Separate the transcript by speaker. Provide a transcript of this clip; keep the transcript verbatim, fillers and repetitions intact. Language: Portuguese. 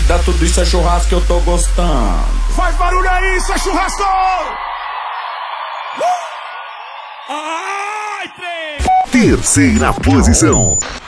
Speaker 1: Dá tudo isso é churrasco que eu tô gostando.
Speaker 2: Faz barulho aí, isso é churrasco!
Speaker 3: Ai, trem!
Speaker 4: Terceira posição.